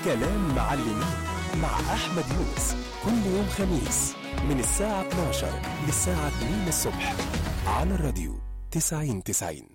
كلام معلمين مع أحمد يونس كل يوم خميس من الساعة 12 للساعة 2 الصبح على الراديو 90-90.